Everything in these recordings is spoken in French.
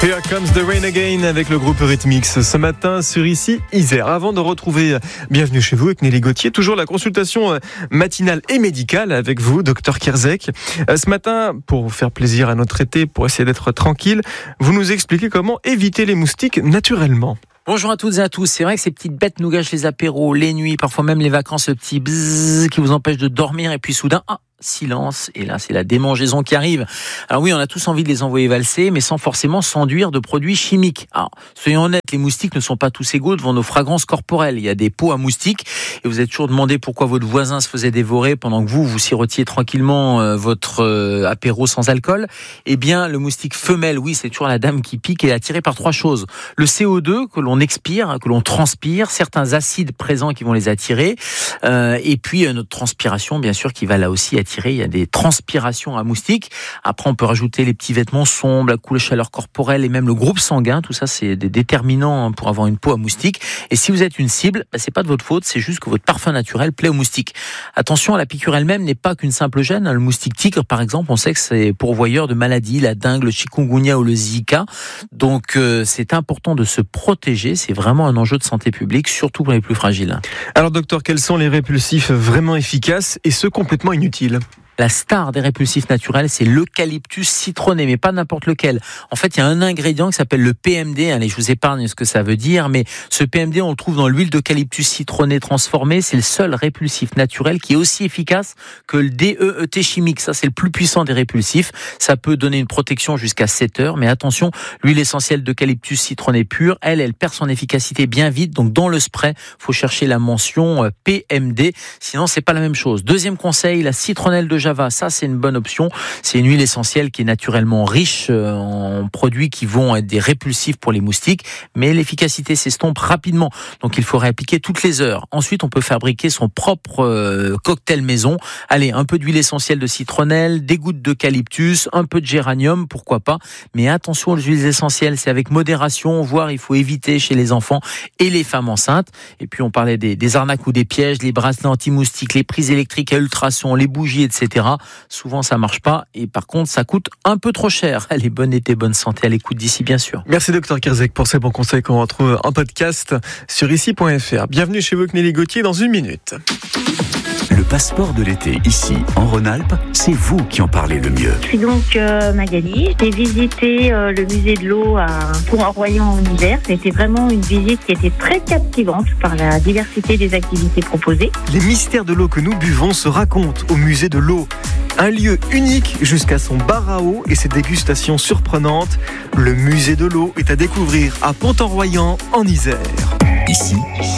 Here comes the rain again avec le groupe Eurythmics ce matin sur ici Isère. Avant de retrouver Bienvenue chez vous avec Nelly Gauthier, toujours la consultation matinale et médicale avec vous, docteur Kierzek. Ce matin, pour vous faire plaisir à notre été, pour essayer d'être tranquille, vous nous expliquez comment éviter les moustiques naturellement. Bonjour à toutes et à tous. C'est vrai que ces petites bêtes nous gâchent les apéros, les nuits, parfois même les vacances, ce petit bzzz qui vous empêche de dormir et puis soudain, silence, et là c'est la démangeaison qui arrive. Alors oui, on a tous envie de les envoyer valser, mais sans forcément s'enduire de produits chimiques. Alors, soyons honnêtes, les moustiques ne sont pas tous égaux devant nos fragrances corporelles. Il y a des pots à moustiques, et vous êtes toujours demandé pourquoi votre voisin se faisait dévorer pendant que vous sirotiez tranquillement votre apéro sans alcool. Eh bien, le moustique femelle, oui, c'est toujours la dame qui pique et est attirée par trois choses. Le CO2 que l'on expire, que l'on transpire, certains acides présents qui vont les attirer, et puis notre transpiration, bien sûr, qui va là aussi attirer. Il y a des transpirations à moustiques. Après, on peut rajouter les petits vêtements sombres, la couleur chaleur corporelle et même le groupe sanguin. Tout ça, c'est des déterminants pour avoir une peau à moustiques. Et si vous êtes une cible, c'est pas de votre faute, c'est juste que votre parfum naturel plaît aux moustiques. Attention, la piqûre elle-même n'est pas qu'une simple gêne. Le moustique tigre, par exemple, on sait que c'est pourvoyeur de maladies, la dengue, le chikungunya ou le Zika. Donc, c'est important de se protéger. C'est vraiment un enjeu de santé publique, surtout pour les plus fragiles. Alors, docteur, quels sont les répulsifs vraiment efficaces et ceux complètement inutiles ? La star des répulsifs naturels, c'est l'eucalyptus citronné, mais pas n'importe lequel. En fait, il y a un ingrédient qui s'appelle le PMD. Allez, je vous épargne ce que ça veut dire, mais ce PMD, on le trouve dans l'huile d'eucalyptus citronné transformée. C'est le seul répulsif naturel qui est aussi efficace que le DEET chimique. Ça, c'est le plus puissant des répulsifs. Ça peut donner une protection jusqu'à 7 heures, mais attention, l'huile essentielle d'eucalyptus citronné pure, elle perd son efficacité bien vite. Donc, dans le spray, faut chercher la mention PMD. Sinon, c'est pas la même chose. Deuxième conseil, la citronnelle de Java, ça c'est une bonne option. C'est une huile essentielle qui est naturellement riche en produits qui vont être des répulsifs pour les moustiques, mais l'efficacité s'estompe rapidement. Donc il faut réappliquer toutes les heures. Ensuite, on peut fabriquer son propre cocktail maison. Allez, un peu d'huile essentielle de citronnelle, des gouttes d'eucalyptus, un peu de géranium, pourquoi pas. Mais attention aux huiles essentielles, c'est avec modération, voire il faut éviter chez les enfants et les femmes enceintes. Et puis on parlait des arnaques ou des pièges, les bracelets anti-moustiques, les prises électriques à ultrasons, les bougies, etc. Souvent, ça marche pas et par contre, ça coûte un peu trop cher. Allez, bonne été, bonne santé à l'écoute d'ici, bien sûr. Merci, docteur Kierzek, pour ces bons conseils qu'on retrouve en podcast sur ici.fr. Bienvenue chez vous avec Nelly Gauthier dans 1 minute. Le passeport de l'été, ici, en Rhône-Alpes, c'est vous qui en parlez le mieux. Je suis donc Magali. J'ai visité le musée de l'eau à Courant-Royan en hiver. C'était vraiment une visite qui était très captivante par la diversité des activités proposées. Les mystères de l'eau que nous buvons se racontent au musée de l'eau. Un lieu unique jusqu'à son bar à eau et ses dégustations surprenantes. Le musée de l'eau est à découvrir à Pont-en-Royan en Isère. Ici,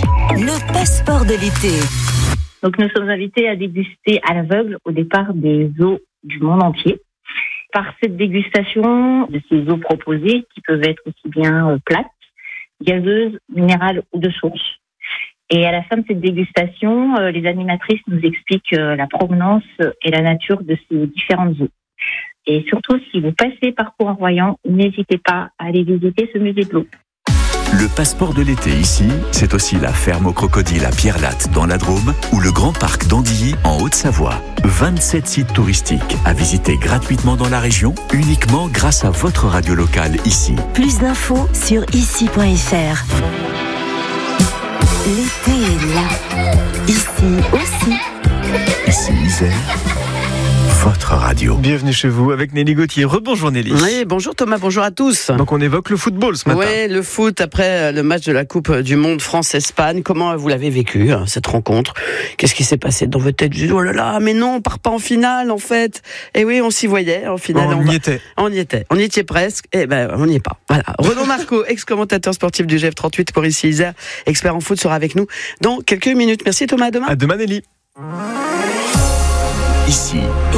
le passeport de l'été. Donc nous sommes invités à déguster à l'aveugle au départ des eaux du monde entier. Par cette dégustation de ces eaux proposées, qui peuvent être aussi bien plates, gazeuses, minérales ou de source. Et à la fin de cette dégustation, les animatrices nous expliquent la provenance et la nature de ces différentes eaux. Et surtout, si vous passez par Courant-Royan, n'hésitez pas à aller visiter ce musée de l'eau. le passeport de l'été ici, c'est aussi la ferme aux crocodiles à Pierre-Latte dans la Drôme ou le grand parc d'Andilly en Haute-Savoie. 27 sites touristiques à visiter gratuitement dans la région, uniquement grâce à votre radio locale ici. Plus d'infos sur ici.fr. L'été est là. Ici aussi. Ici Isère, votre radio. Bienvenue chez vous avec Nelly Gauthier. Rebonjour Nelly. Oui, bonjour Thomas, bonjour à tous. Donc on évoque le football ce matin. Oui, le foot après le match de la Coupe du Monde France-Espagne. Comment vous l'avez vécu, cette rencontre? Qu'est-ce qui s'est passé dans votre tête? Je dis, oh là là, mais non, on part pas en finale en fait. Et oui, on s'y voyait en finale. On y était presque. Eh ben, on n'y est pas. Voilà. Renaud Marco, ex-commentateur sportif du GF38 pour ici Isère, expert en foot, sera avec nous dans quelques minutes. Merci Thomas, à demain. À demain Nelly. Ici,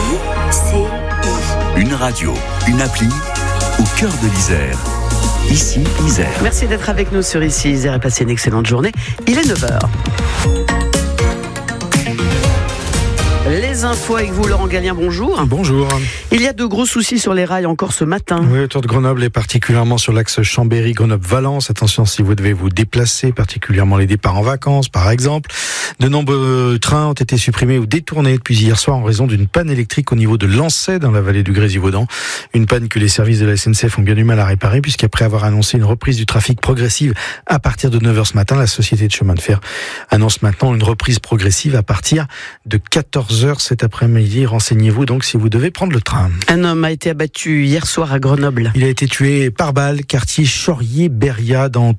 ICI. une radio, une appli au cœur de l'Isère. Ici Isère. Merci d'être avec nous sur ici Isère et passez une excellente journée. Il est 9h. Les infos avec vous, Laurent Gallien, bonjour. Bonjour. Il y a de gros soucis sur les rails encore ce matin. Oui, autour de Grenoble et particulièrement sur l'axe Chambéry-Grenoble-Valence. Attention si vous devez vous déplacer, particulièrement les départs en vacances par exemple. De nombreux trains ont été supprimés ou détournés depuis hier soir en raison d'une panne électrique au niveau de Lancey dans la vallée du Grésivaudan. Une panne que les services de la SNCF ont bien du mal à réparer puisqu'après avoir annoncé une reprise du trafic progressive à partir de 9h ce matin, la société de chemin de fer annonce maintenant une reprise progressive à partir de 14h cet après-midi. Renseignez-vous donc si vous devez prendre le train. Un homme a été abattu hier soir à Grenoble. Il a été tué par balle, quartier Chaurier-Beria, dans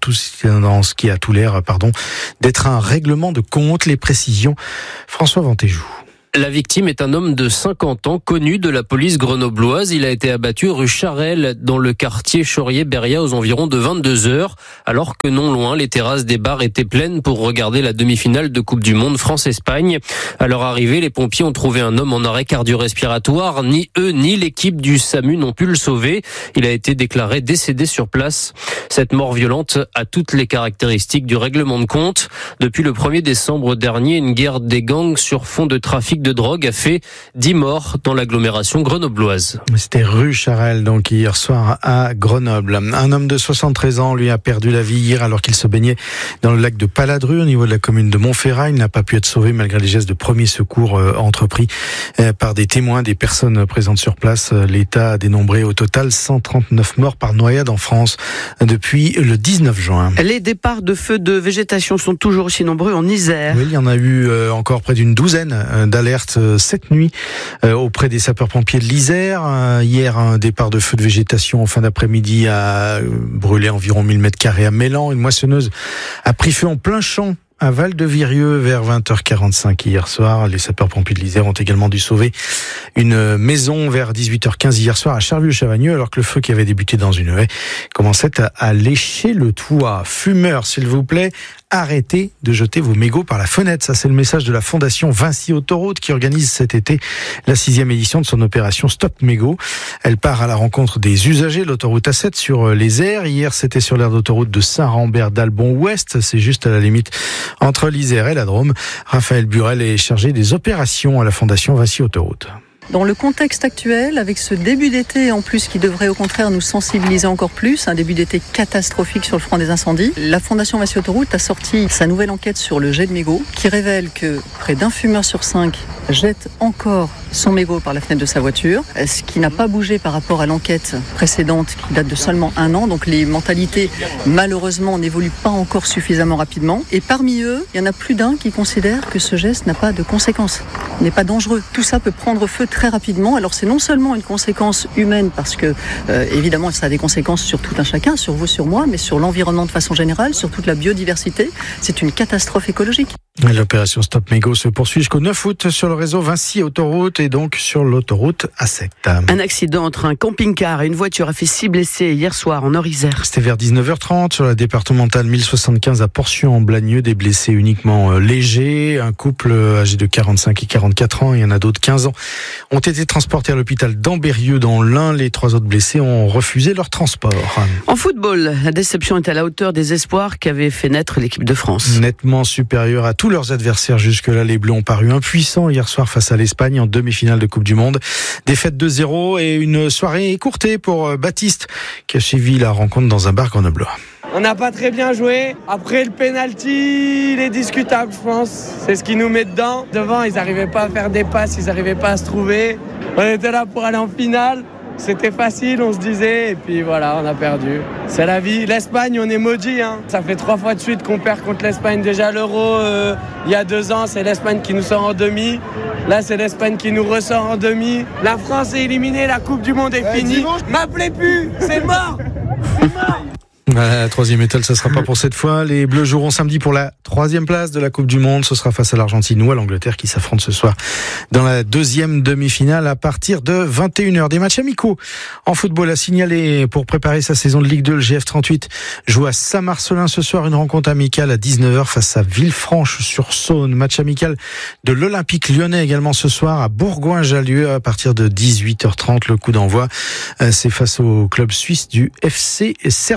ce qui a tout l'air, d'être un règlement de compte. Les précisions, François Ventéjou. La victime est un homme de 50 ans, connu de la police grenobloise. Il a été abattu rue Charelle, dans le quartier Chaurier-Beria, aux environs de 22h, alors que non loin, les terrasses des bars étaient pleines pour regarder la demi-finale de Coupe du Monde France-Espagne. À leur arrivée, les pompiers ont trouvé un homme en arrêt cardio-respiratoire. Ni eux, ni l'équipe du SAMU n'ont pu le sauver. Il a été déclaré décédé sur place. Cette mort violente a toutes les caractéristiques du règlement de compte. Depuis le 1er décembre dernier, une guerre des gangs sur fond de trafic de drogue a fait 10 morts dans l'agglomération grenobloise. C'était rue Charelle, donc hier soir à Grenoble. Un homme de 73 ans, lui, a perdu la vie hier alors qu'il se baignait dans le lac de Paladru au niveau de la commune de Montferrat. Il n'a pas pu être sauvé malgré les gestes de premier secours entrepris par des témoins, des personnes présentes sur place. L'État a dénombré au total 139 morts par noyade en France depuis le 19 juin. Les départs de feux de végétation sont toujours aussi nombreux en Isère. Oui, il y en a eu encore près d'une douzaine d'alertes cette nuit auprès des sapeurs-pompiers de l'Isère. Hier, un départ de feu de végétation en fin d'après-midi a brûlé environ 1000 m² à Mélan. Une moissonneuse a pris feu en plein champ à Val-de-Virieux vers 20h45 hier soir. Les sapeurs-pompiers de l'Isère ont également dû sauver une maison vers 18h15 hier soir à Charvieux-Chavagneux alors que le feu qui avait débuté dans une haie commençait à lécher le toit. Fumeurs, s'il vous plaît, arrêtez de jeter vos mégots par la fenêtre. Ça, c'est le message de la Fondation Vinci Autoroute qui organise cet été la 6e édition de son opération Stop Mégots. Elle part à la rencontre des usagers de l'autoroute A7 sur les aires. Hier, c'était sur l'aire d'autoroute de Saint-Rambert-d'Albon-Ouest. C'est juste à la limite entre l'Isère et la Drôme. Raphaël Burel est chargé des opérations à la Fondation Vinci Autoroute. Dans le contexte actuel, avec ce début d'été en plus qui devrait au contraire nous sensibiliser encore plus, un début d'été catastrophique sur le front des incendies, la Fondation Vinci Autoroute a sorti sa nouvelle enquête sur le jet de mégots qui révèle que près d'un fumeur sur 5 jette encore son mégot par la fenêtre de sa voiture, ce qui n'a pas bougé par rapport à l'enquête précédente qui date de seulement 1 an. Donc les mentalités malheureusement n'évoluent pas encore suffisamment rapidement. Et parmi eux, il y en a plus d'un qui considère que ce geste n'a pas de conséquences, n'est pas dangereux. Tout ça peut prendre feu très rapidement. Alors c'est non seulement une conséquence humaine parce que évidemment ça a des conséquences sur tout un chacun, sur vous, sur moi, mais sur l'environnement de façon générale, sur toute la biodiversité. C'est une catastrophe écologique. L'opération Stop Mégots se poursuit jusqu'au 9 août sur le réseau Vinci Autoroute et donc sur l'autoroute A7. Un accident entre un camping-car et une voiture a fait 6 blessés hier soir en Nord-Isère. C'était vers 19h30 sur la départementale 1075 à Portion-en-Blagneux. Des blessés uniquement légers. Un couple âgé de 45 et 44 ans, il y en a d'autres 15 ans, ont été transportés à l'hôpital d'Ambérieux dans l'Ain. Les 3 autres blessés ont refusé leur transport. En football, la déception est à la hauteur des espoirs qu'avait fait naître l'équipe de France. Nettement supérieure à tous leurs adversaires jusque-là, les Bleus ont paru impuissants hier soir face à l'Espagne en demi-finale de Coupe du Monde. Défaite 2-0 et une soirée écourtée pour Baptiste qui a suivi la rencontre dans un bar grenoblois. On n'a pas très bien joué. Après, le penalty, il est discutable, je pense. C'est ce qui nous met dedans. Devant, ils n'arrivaient pas à faire des passes, ils n'arrivaient pas à se trouver. On était là pour aller en finale. C'était facile, on se disait, et puis voilà, on a perdu. C'est la vie. L'Espagne, on est maudit. Ça fait 3 fois de suite qu'on perd contre l'Espagne. Déjà l'Euro, il y a 2 ans, c'est l'Espagne qui nous sort en demi. Là, c'est l'Espagne qui nous ressort en demi. La France est éliminée, la Coupe du Monde est finie. M'appelez plus, c'est mort. C'est mort. La 3e étoile, ça sera pas pour cette fois. Les Bleus joueront samedi pour la 3e place de la Coupe du Monde. Ce sera face à l'Argentine ou à l'Angleterre qui s'affrontent ce soir dans la 2e demi-finale à partir de 21h. Des matchs amicaux en football à signaler pour préparer sa saison de Ligue 2. Le GF38 joue à Saint-Marcellin ce soir. Une rencontre amicale à 19h face à Villefranche-sur-Saône. Match amical de l'Olympique Lyonnais également ce soir à Bourgoin-Jallieu à partir de 18h30. Le coup d'envoi, c'est face au club suisse du FC Servette. Et puis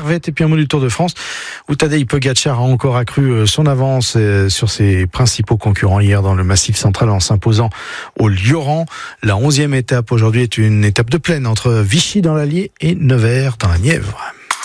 puis un mot du Tour de France où Tadej Pogačar a encore accru son avance sur ses principaux concurrents hier dans le Massif central en s'imposant au Lioran. La 11e étape aujourd'hui est une étape de plaine entre Vichy dans l'Allier et Nevers dans la Nièvre.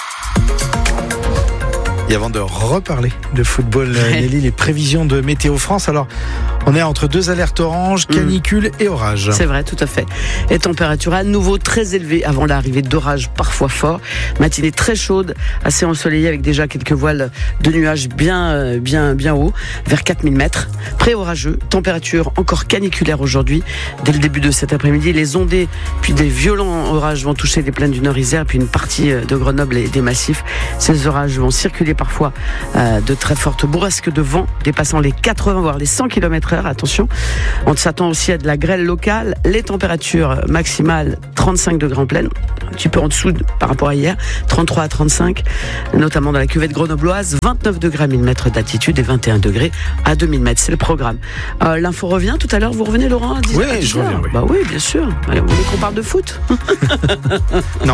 Et avant de reparler de football, Nelly, les prévisions de Météo France. Alors, on est entre deux alertes orange, canicule et orage. C'est vrai, tout à fait. Et température à nouveau très élevée avant l'arrivée d'orages parfois forts. Matinée très chaude, assez ensoleillée avec déjà quelques voiles de nuages bien hauts, vers 4000 mètres. Pré-orageux, température encore caniculaire aujourd'hui. Dès le début de cet après-midi, les ondées puis des violents orages vont toucher les plaines du Nord-Isère puis une partie de Grenoble et des massifs. Ces orages vont circuler parfois de très fortes bourrasques de vent dépassant les 80 voire les 100 km/h. Attention, on s'attend aussi à de la grêle locale. Les températures maximales 35 degrés en plaine, un petit peu en dessous par rapport à hier, 33 à 35, notamment dans la cuvette grenobloise, 29 degrés à 1000 mètres d'altitude et 21 degrés à 2000 mètres. C'est le programme. L'info revient tout à l'heure. Vous revenez, Laurent, à 10h? Oui, je reviens. Oui. Bah oui, bien sûr. Allez, vous voulez qu'on parle de foot? Non.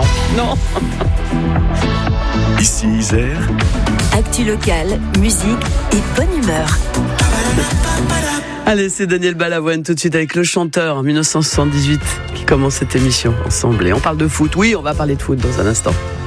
Ici Isère. Actu locale, musique et bonne humeur. Allez, c'est Daniel Balavoine tout de suite avec Le Chanteur en 1978 qui commence cette émission ensemble. Et on parle de foot. Oui, on va parler de foot dans un instant.